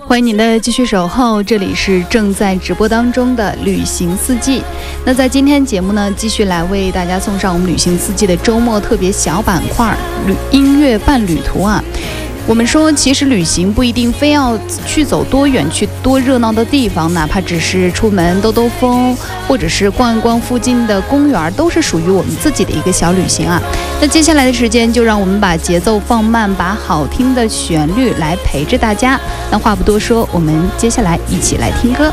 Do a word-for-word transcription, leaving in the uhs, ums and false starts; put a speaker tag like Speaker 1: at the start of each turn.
Speaker 1: 欢迎您的继续守候，这里是正在直播当中的旅行四季。那在今天节目呢，继续来为大家送上我们旅行四季的周末特别小板块旅音乐伴旅途啊。我们说，其实旅行不一定非要去走多远，去多热闹的地方，哪怕只是出门兜兜风，或者是逛一逛附近的公园，都是属于我们自己的一个小旅行啊。那接下来的时间，就让我们把节奏放慢，把好听的旋律来陪着大家。那话不多说，我们接下来一起来听歌。